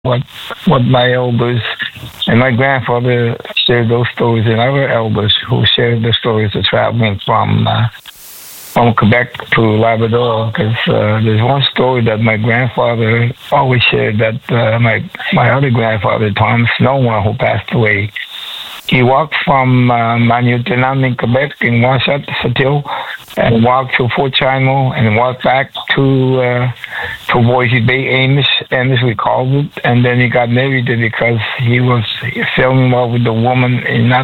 what my elders and my grandfather shared those stories, and other elders who shared the stories of traveling from Quebec to Labrador. Because there's one story that my grandfather always shared that my other grandfather, Tom Snowman, who passed away, he walked from Manuternam in Quebec in Washat-Satil and walked to Fort Chimo and walked back to Voisey Bay, Amos we called it, and then he got married there because he fell in love with the woman in that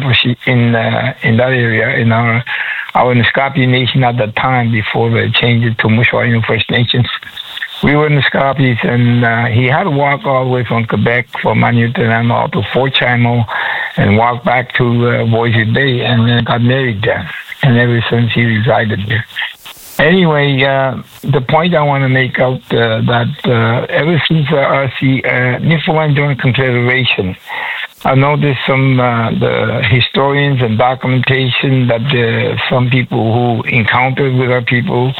area in our Nisgapi Nation at that time before they changed it to Musqueam First Nations. We were in the Nisgapis, and he had to walk all the way from Quebec, from Manuternam all to Fort Chimo, and walk back to Voisey Bay, and then got married there. And ever since he resided there. Anyway, the point I want to make out that ever since the Newfoundland Joint Confederation, I know there's some the historians and documentation that some people who encountered with our people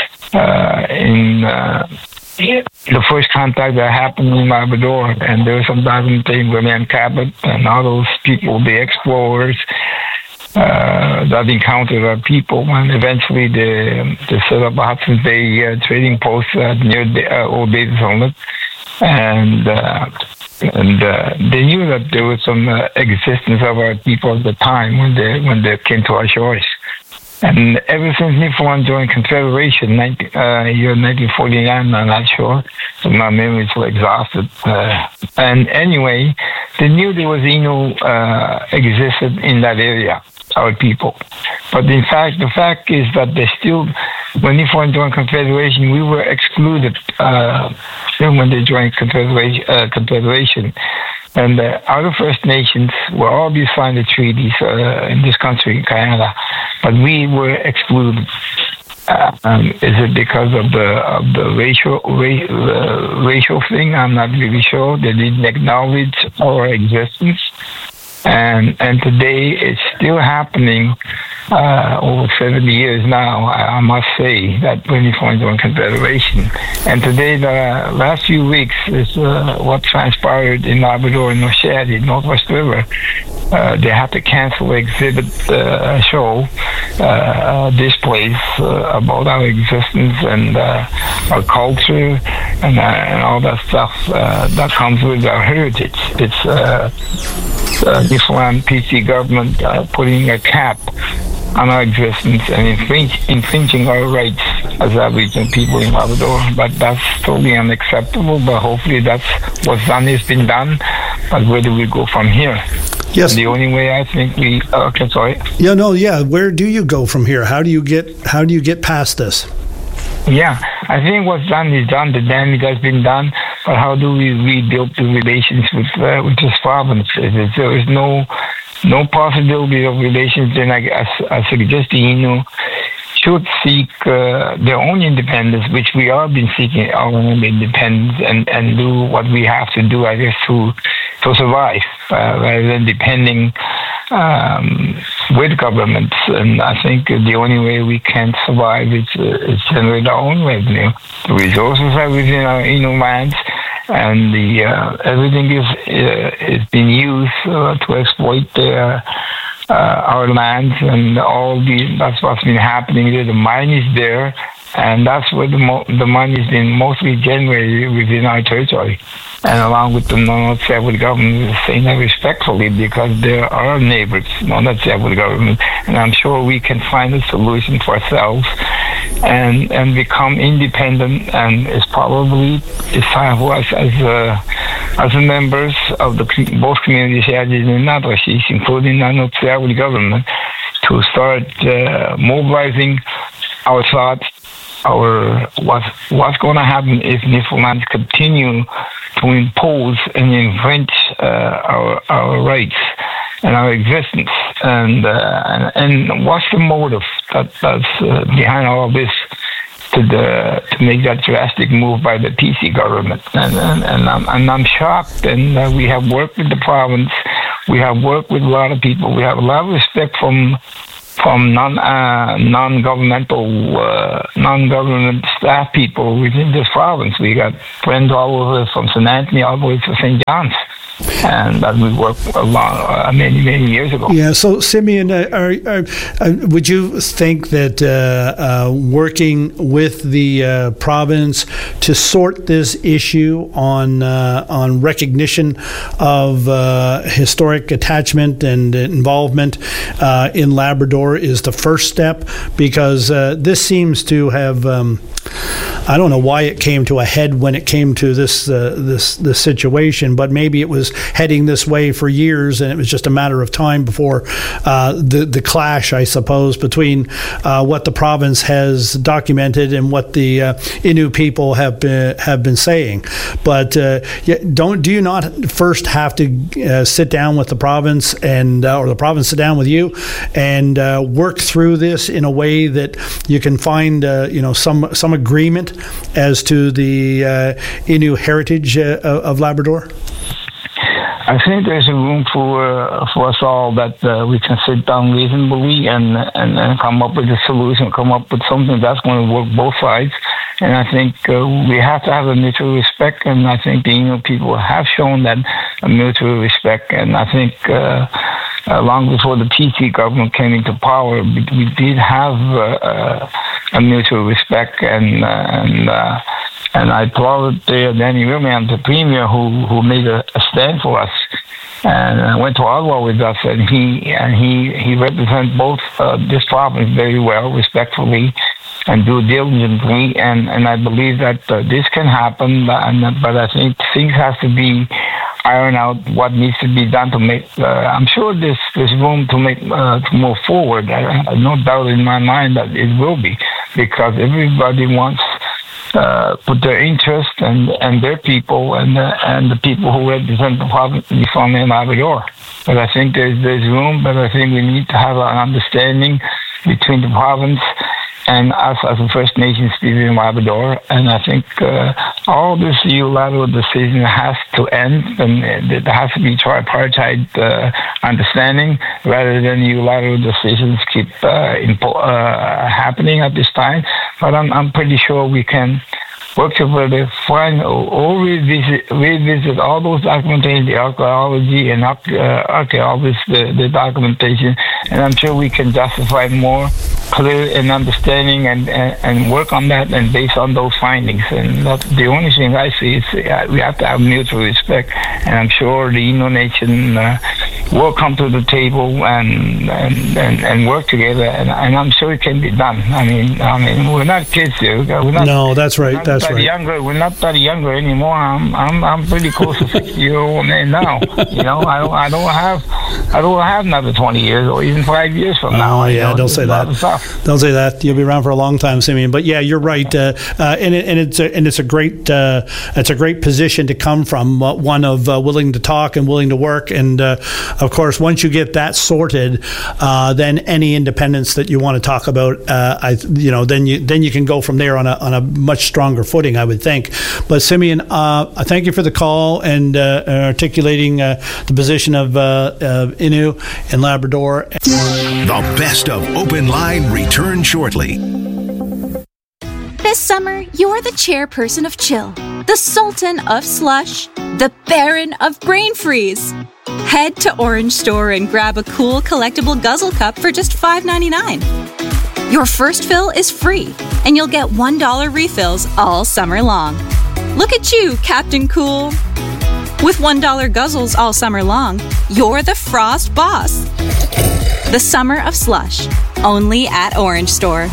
in the first contact that happened in Labrador, and there was some documentation with William Cabot and all those people, the explorers, that encountered our people, and eventually they set up a Hudson's Bay trading post near the Old Davis Inlet, and they knew that there was some existence of our people at the time when they came to our shores. And ever since Newfoundland joined Confederation, year 1949, I'm not sure, so my memory's exhausted. And anyway, they knew there was Innu existed in that area, our people. But in fact, the fact is that they still, when Newfoundland joined Confederation, we were excluded when they joined Confederation. And the other First Nations were all signed the treaties in this country, in Canada, but we were excluded. Is it because of the racial thing? I'm not really sure. They didn't acknowledge our existence, and today it's still happening. Over 70 years now, I must say, that when you joined Confederation. And today, the last few weeks, is what transpired in Labrador and Northshed, Northwest River. They had to cancel the exhibit show displays about our existence and our culture and all that stuff that comes with our heritage. It's Newfoundland PC government putting a cap on our existence and infringing our rights as Aboriginal people in Labrador. But that's totally unacceptable, but hopefully that's what's done has been done. But where do we go from here? Yes. The only way I think sorry. Where do you go from here? How do you get past this? Yeah, I think what's done is done. The damage has been done. But how do we rebuild the relations with this province? There is no possibility of relations, then I suggest the Innu should seek their own independence, which we have been seeking our own independence, and do what we have to do, I guess, to survive, rather than depending with governments. And I think the only way we can survive is generate our own revenue. The resources are within our Innu lands, and everything is being used to exploit our lands, and that's what's been happening there. The mine is there, and that's where the money has been mostly generated within our territory. And along with the non-Tsavo government, saying that respectfully, because there are neighbors, non-Tsavo government, and I'm sure we can find a solution for ourselves and become independent. And it's time for us as members of both communities in Natrashis, including the non-Tsavo government, to start mobilizing our thoughts. What's going to happen if Newfoundland continue to impose and infringe our rights and our existence, and what's the motive that's behind all this to make that drastic move by the PC government? And I'm shocked. And we have worked with the province. We have worked with a lot of people. We have a lot of respect from from non-government staff people within this province. We got friends all over from St. Anthony all the way to St. John's. And that we worked along many years ago. Yeah. So, Simeon, would you think that working with the province to sort this issue on recognition of historic attachment and involvement in Labrador is the first step? Because this seems to have. I don't know why it came to a head when it came to this situation, but maybe it was heading this way for years, and it was just a matter of time before the clash, I suppose, between what the province has documented and what the Innu people have been saying. But do you not first have to sit down with the province or the province sit down with you and work through this in a way that you can find some agreement as to the Innu heritage of Labrador? I think there's a room for us all that we can sit down reasonably and come up with a solution, come up with something that's going to work both sides. And I think we have to have a mutual respect, and I think the Innu people have shown that mutual respect. And I think long before the PC government came into power, we did have a mutual respect, and I applaud Danny Williams, the premier, who made a stand for us, and went to Ottawa with us, and he represents both this province very well, respectfully, and due diligently, and I believe that this can happen, but I think things have to be iron out what needs to be done to make. I'm sure there's room to make to move forward. No doubt in my mind that it will be, because everybody wants put their interest and their people and the people who represent the province to be from in Labrador. But I think there's room. But I think we need to have an understanding between the province and us as a First Nations people in Labrador. And I think all this unilateral decision has to end, and there has to be tripartite understanding rather than unilateral decisions keep happening at this time. But I'm pretty sure we can work together, find or revisit all those documentation, the archaeology and archaeologists, the documentation, and I'm sure we can justify more clear and understanding and work on that and based on those findings. And that's the only thing I see is we have to have mutual respect, and I'm sure the Innu Nation will come to the table and work together, and I'm sure it can be done. I mean, we're not kids here. No, that's right. That's right. We're not that younger anymore. I'm pretty close to 60-year-old man now. I don't have another 20 years or even 5 years from now. Oh yeah, don't say that. Don't say that. You'll be around for a long time, Simeon. But yeah, you're right. And it's a great position to come from, one of willing to talk and willing to work. And of course, once you get that sorted, then any independence that you want to talk about, then you can go from there on a much stronger footing, I would think. But Simeon, I thank you for the call and articulating the position of Innu and Labrador. The best of Open Line returns shortly. This summer, you're the chairperson of Chill, the sultan of slush, the baron of brain freeze. Head to Orange Store and grab a cool collectible guzzle cup for just $5.99. Your first fill is free, and you'll get $1 refills all summer long. Look at you, Captain Cool. With $1 guzzles all summer long, you're the Frost boss. The Summer of Slush, only at Orange Store.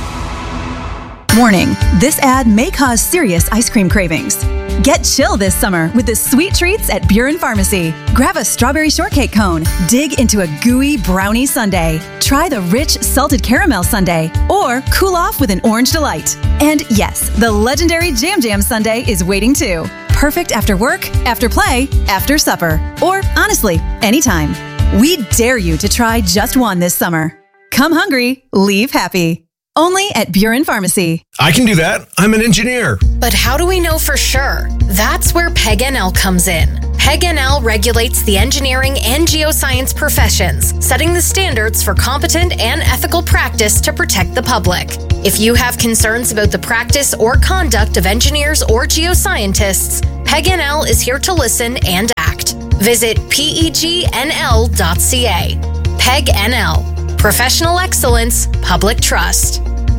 Warning, this ad may cause serious ice cream cravings. Get chill this summer with the sweet treats at Buren Pharmacy. Grab a strawberry shortcake cone, dig into a gooey brownie sundae, try the rich salted caramel sundae, or cool off with an orange delight. And yes, the legendary Jam Jam sundae is waiting too. Perfect after work, after play, after supper, or honestly, anytime. We dare you to try just one this summer. Come hungry, leave happy. Only at Buren Pharmacy. I can do that. I'm an engineer. But how do we know for sure? That's where PEG-NL comes in. PEG-NL regulates the engineering and geoscience professions, setting the standards for competent and ethical practice to protect the public. If you have concerns about the practice or conduct of engineers or geoscientists, PEG-NL is here to listen and act. Visit pegnl.ca. PEG-NL. Professional excellence, public trust.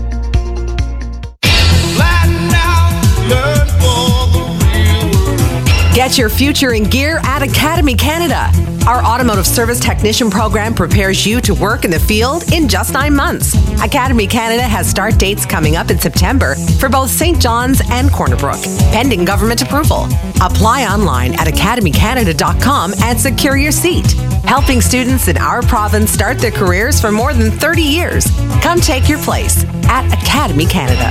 Get your future in gear at Academy Canada. Our automotive service technician program prepares you to work in the field in just 9 months. Academy Canada has start dates coming up in September for both St. John's and Corner Brook, pending government approval. Apply online at academycanada.com and secure your seat. Helping students in our province start their careers for more than 30 years. Come take your place at Academy Canada.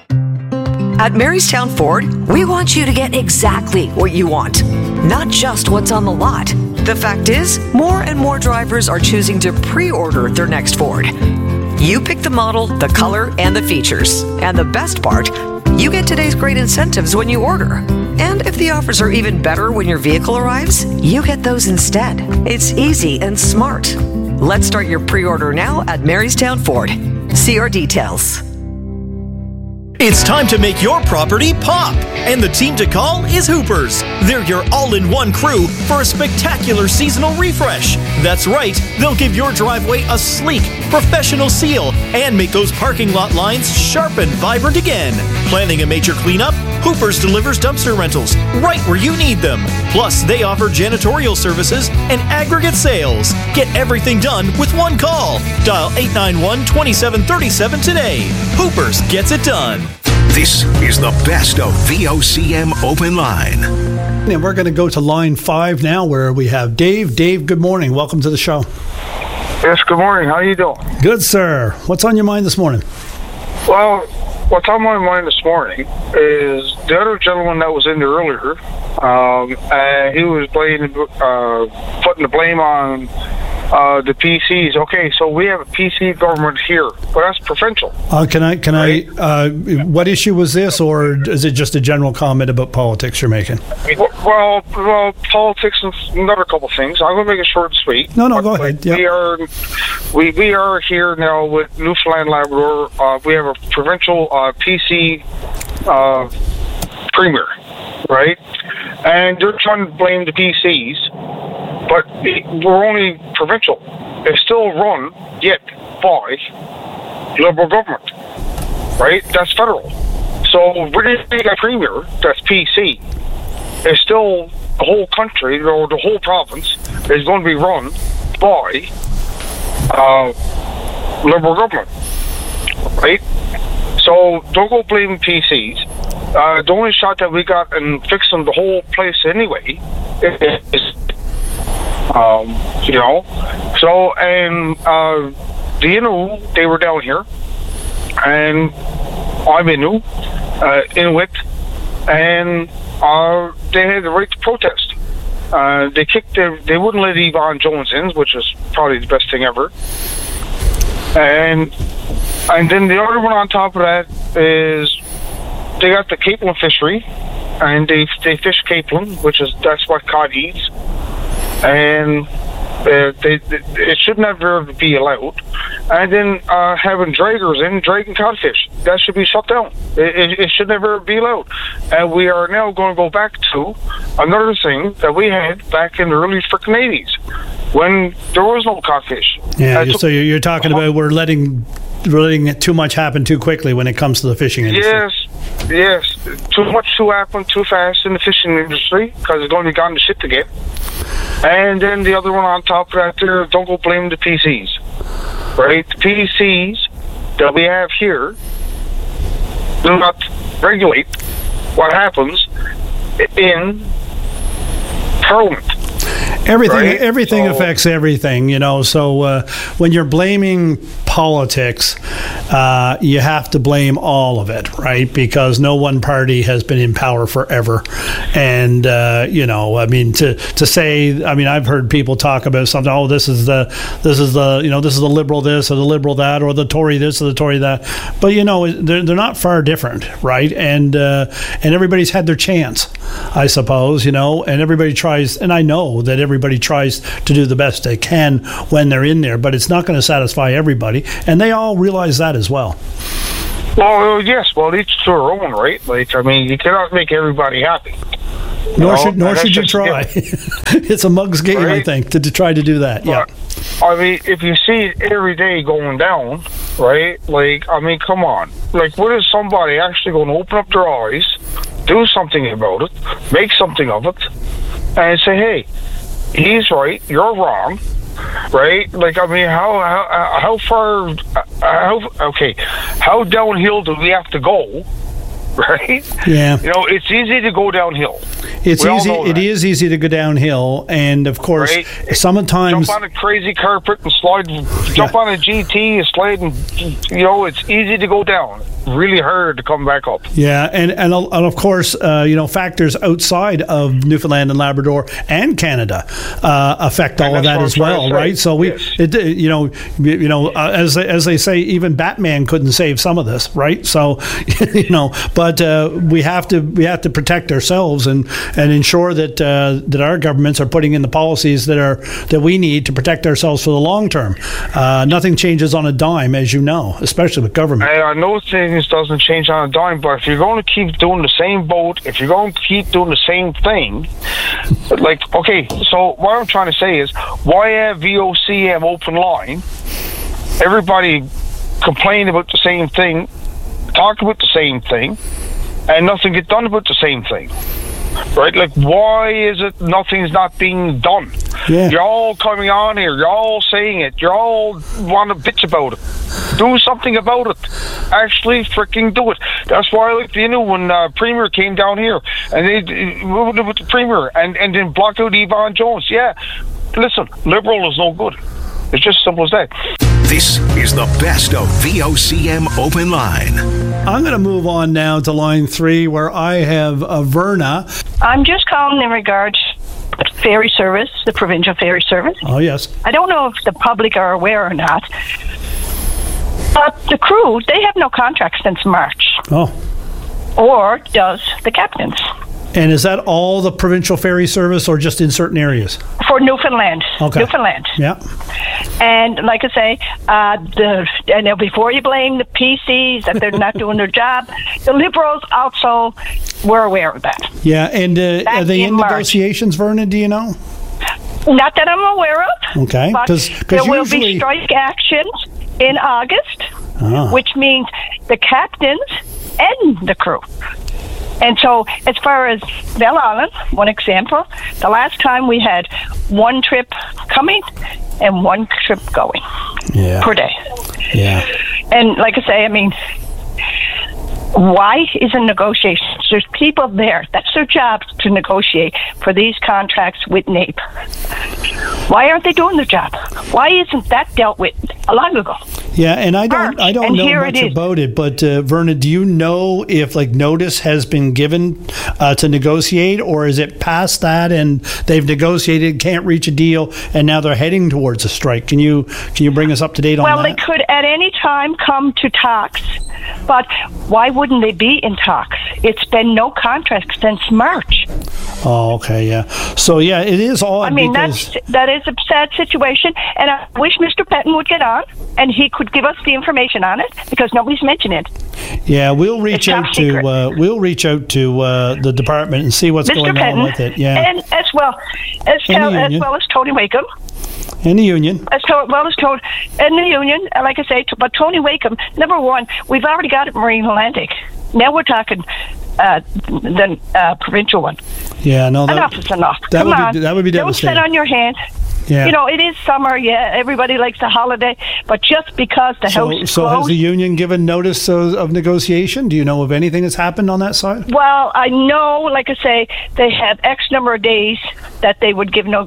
At Marystown Ford, we want you to get exactly what you want, not just what's on the lot. The fact is, more and more drivers are choosing to pre-order their next Ford. You pick the model, the color, and the features. And the best part, you get today's great incentives when you order. And if the offers are even better when your vehicle arrives, you get those instead. It's easy and smart. Let's start your pre-order now at Marystown Ford. See our details. It's time to make your property pop, and the team to call is Hoopers. They're your all-in-one crew for a spectacular seasonal refresh. That's right, they'll give your driveway a sleek, professional seal and make those parking lot lines sharp and vibrant again. Planning a major cleanup? Hoopers delivers dumpster rentals right where you need them. Plus, they offer janitorial services and aggregate sales. Get everything done with one call. Dial 891-2737 today. Hoopers gets it done. This is the best of VOCM Open Line. And we're going to go to line 5 now, where we have Dave. Dave, good morning. Welcome to the show. Yes, good morning. How are you doing? Good, sir. What's on your mind this morning? Well, what's on my mind this morning is the other gentleman that was in there earlier. He was putting the blame on the PCs. Okay, so we have a PC government here, but that's provincial. Can I? What issue was this, or is it just a general comment about politics you're making? Well, politics and another couple things. I'm going to make it short and sweet. No, go ahead. Yep. We are here now with Newfoundland Labrador. We have a provincial PC premier, right? And they're trying to blame the PCs, but we're only provincial. It's still run yet by Liberal government, right? That's federal. So we're going to get a premier that's PC. It's still the whole country or the whole province is going to be run by Liberal government, right? So don't go blaming PCs. The only shot that we got in fixing the whole place anyway is, So, and the Innu, they were down here, and I'm Inuit, and they had the right to protest. They wouldn't let Yvonne Jones in, which is probably the best thing ever. And then the other one on top of that is they got the capelin fishery, and they fish capelin, that's what cod eats, and it should never be allowed. And then having draggers in, dragging codfish, that should be shut down. It should never be allowed. And we are now going to go back to another thing that we had back in the early frickin' 80s, when there was no codfish. Yeah, so you're talking about we're letting too much happen too quickly when it comes to the fishing industry. Yes. Too much to happen too fast in the fishing industry, because it's going to be gone to shit to get. And then the other one on top of that there, don't go blame the PCs. Right? The PCs that we have here do not regulate what happens in Parliament. Everything affects everything, So when you're blaming politics, you have to blame all of it, right? Because no one party has been in power forever, and to say, I've heard people talk about something. Oh, this is the Liberal this or the Liberal that or the Tory this or the Tory that, but they're not far different, right? And everybody's had their chance, I suppose, and everybody tries, and I know that everybody tries to do the best they can when they're in there, but it's not going to satisfy everybody, and they all realize that as well. Well, yes. Well, each to their own, right? You cannot make everybody happy. Nor should you try. It's a mug's game, right? I think, to try to do that. But, if you see it every day going down, right? Come on. What is somebody actually going to open up their eyes, do something about it, make something of it, and say, hey, he's right, you're wrong, right? How downhill do we have to go, right? Yeah. It's easy to go downhill. It is easy to go downhill, and of course, right? Sometimes jump on a crazy carpet and slide, jump on a GT and slide, and it's easy to go down. Really hard to come back up. Yeah, and of course, factors outside of Newfoundland and Labrador and Canada affect all of that as well, right? So as they say, even Batman couldn't save some of this, right? So but we have to protect ourselves and ensure that our governments are putting in the policies that we need to protect ourselves for the long term. Nothing changes on a dime, as you know, especially with government. I know things doesn't change on a dime, but if you're going to keep doing the same boat, if you're going to keep doing the same thing, so what I'm trying to say is, why have VOCM open line? Everybody complain about the same thing, talk about the same thing, and nothing get done about the same thing. Right? Why is it nothing's not being done? Yeah. You're all coming on here. You're all saying it. You all want to bitch about it. Do something about it. Actually freaking do it. That's why when Premier came down here and they moved with the Premier and then blocked out Yvonne Jones. Yeah. Listen, Liberal is no good. It's just simple as that. This is the best of VOCM Open Line. I'm going to move on now to line 3, where I have Verna. I'm just calling in regards to ferry service, the provincial ferry service. Oh, yes. I don't know if the public are aware or not, but the crew, they have no contract since March. Oh. Or does the captains. And is that all the provincial ferry service or just in certain areas? For Newfoundland. Okay. Newfoundland. Yeah. And like I say, before you blame the PCs that they're not doing their job, the Liberals also were aware of that. Yeah, and are they in negotiations, Verna, do you know? Not that I'm aware of. Okay. But there will be strike actions in August, which means the captains and the crew. And so, as far as Bell Island, one example, the last time we had one trip coming and one trip going per day. Yeah. And like I say, why isn't negotiations? There's people there. That's their job, to negotiate for these contracts with NAPE. Why aren't they doing their job? Why isn't that dealt with a long ago? Yeah, and I don't know much about it, but Verna, do you know if notice has been given to negotiate, or is it past that and they've negotiated, can't reach a deal, and now they're heading towards a strike? Can you bring us up to date on that? Well, they could at any time come to talks, but why wouldn't they be in talks? It's been no contract since March. Oh, okay, yeah. So, yeah, it is odd. That is a sad situation, and I wish Mr. Pettin would get on, and he could give us the information on it, because nobody's mentioned it. Yeah, we'll reach out to the department and see what's going on with it. Yeah, and as well as Tony Wakeham. In the union. As well as Tony in the union, like I say, but Tony Wakeham, number one, we've already got it Marine Atlantic. Now we're talking the provincial one. Yeah, no, enough is enough. That would be devastating. Don't sit on your hands. Yeah. It is summer. Yeah, everybody likes a holiday, but just because the house is closed. Has the union given notice of negotiation? Do you know of anything that's happened on that side? Well, I know, like I say, they have X number of days that they would give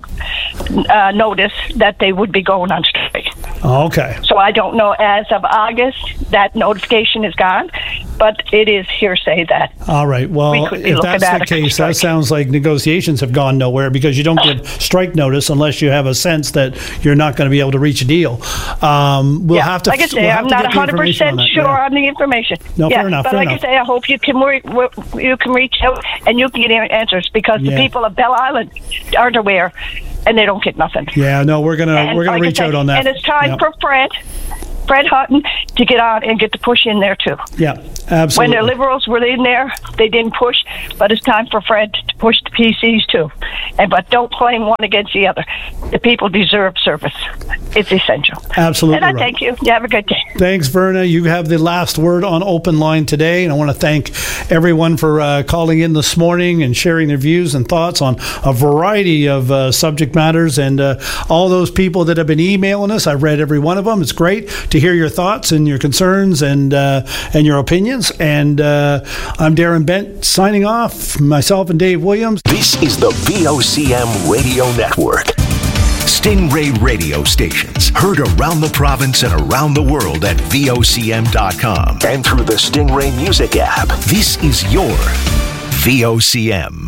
notice that they would be going on strike. Okay. So I don't know, as of August, that notification is gone, but it is hearsay that. All right. Well, if that's the case, that sounds like negotiations have gone nowhere, because you don't give strike notice unless you have a sense that you're not going to be able to reach a deal. We'll have to. Like I say, I'm not 100% sure on the information. No, fair enough. But fair like enough. I say, I hope you can reach out and you can get answers, because the people of Bell Island aren't aware, and they don't get nothing. Yeah, no, we're gonna reach out on that. And it's time for Fred Hutton to get on and get the push in there too. Yeah, absolutely. When the Liberals were in there, they didn't push, but it's time for Fred to push the PCs too. But don't blame one against the other. The people deserve service. It's essential. Absolutely. And I thank you. You have a good day. Thanks, Verna. You have the last word on Open Line today, and I want to thank everyone for calling in this morning and sharing their views and thoughts on a variety of subject matters, and all those people that have been emailing us. I've read every one of them. It's great to hear your thoughts and your concerns and your opinions. And I'm Darren Bent signing off. Myself and Dave Williams. This is the VOCM Radio Network. Stingray radio stations heard around the province and around the world at VOCM.com and through the Stingray Music app. This is your VOCM.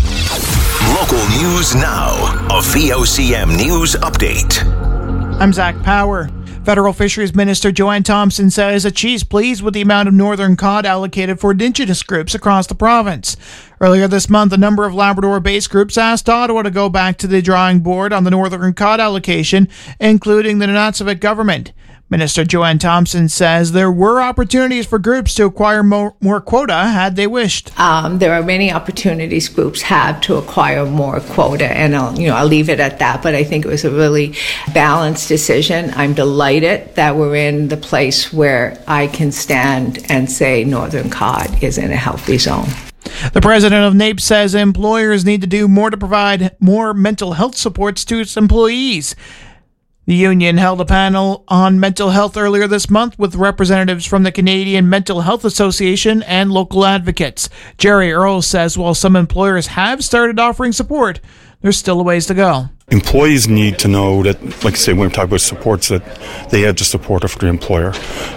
Local news now. A VOCM news update. I'm Zach Power. Federal Fisheries Minister Joanne Thompson says that she's pleased with the amount of northern cod allocated for Indigenous groups across the province. Earlier this month, a number of Labrador-based groups asked Ottawa to go back to the drawing board on the northern cod allocation, including the Nunavut government. Minister Joanne Thompson says there were opportunities for groups to acquire more quota had they wished. There are many opportunities groups have to acquire more quota, and I'll leave it at that. But I think it was a really balanced decision. I'm delighted that we're in the place where I can stand and say northern cod is in a healthy zone. The president of NAPE says employers need to do more to provide more mental health supports to its employees. The union held a panel on mental health earlier this month with representatives from the Canadian Mental Health Association and local advocates. Jerry Earle says while some employers have started offering support, there's still a ways to go. Employees need to know that, like I say, when we talk about supports, that they have the support of their employer.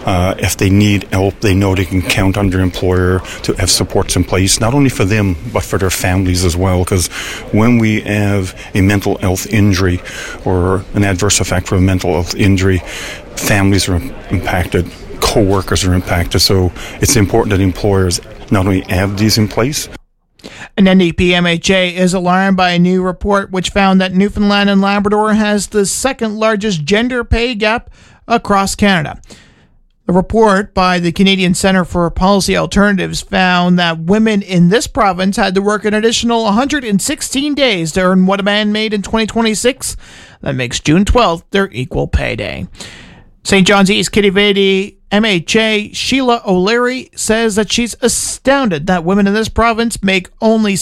If they need help, they know they can count on their employer to have supports in place, not only for them, but for their families as well. Because when we have a mental health injury or an adverse effect from a mental health injury, families are impacted, co-workers are impacted. So it's important that employers not only have these in place. An NDP MHA is alarmed by a new report which found that Newfoundland and Labrador has the second largest gender pay gap across Canada. The report by the Canadian Centre for Policy Alternatives found that women in this province had to work an additional 116 days to earn what a man made in 2026. That makes June 12th their equal pay day. St. John's East Kitty MHA Sheila O'Leary says that she's astounded that women in this province make only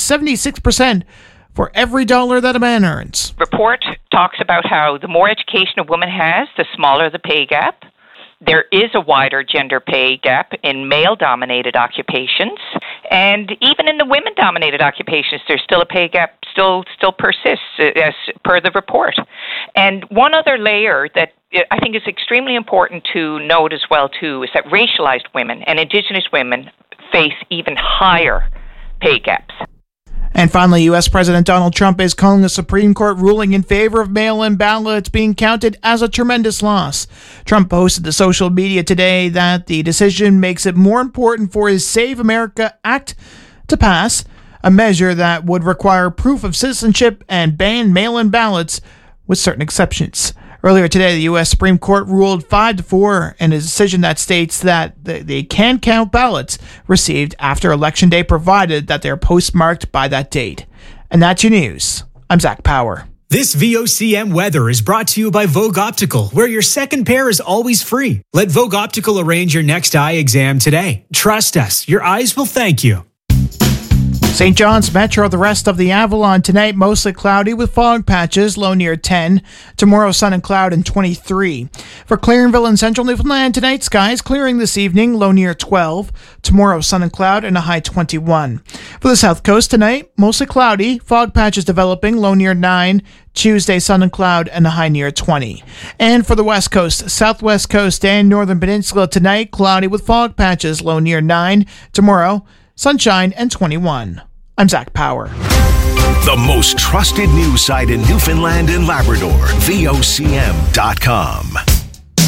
76% for every dollar that a man earns. The report talks about how the more education a woman has, the smaller the pay gap. There is a wider gender pay gap in male-dominated occupations, and even in the women-dominated occupations, there's still a pay gap still persists, as per the report. And one other layer that I think is extremely important to note as well, too, is that racialized women and Indigenous women face even higher pay gaps. And finally, U.S. President Donald Trump is calling a Supreme Court ruling in favor of mail-in ballots being counted as a tremendous loss. Trump posted to social media today that the decision makes it more important for his Save America Act to pass, a measure that would require proof of citizenship and ban mail-in ballots with certain exceptions. Earlier today, the U.S. Supreme Court ruled 5-4 in a decision that states that they can count ballots received after Election Day, provided that they're postmarked by that date. And that's your news. I'm Zach Power. This VOCM weather is brought to you by Vogue Optical, where your second pair is always free. Let Vogue Optical arrange your next eye exam today. Trust us, your eyes will thank you. St. John's Metro, the rest of the Avalon tonight, mostly cloudy with fog patches, low near 10. Tomorrow, sun and cloud and 23. For Clarenville and central Newfoundland tonight, skies clearing this evening, low near 12. Tomorrow, sun and cloud and a high 21. For the south coast tonight, mostly cloudy, fog patches developing, low near 9. Tuesday, sun and cloud and a high near 20. And for the west coast, southwest coast and northern peninsula tonight, cloudy with fog patches, low near 9. Tomorrow, sunshine and 21. I'm Zach Power. The most trusted news site in Newfoundland and Labrador, VOCM.com.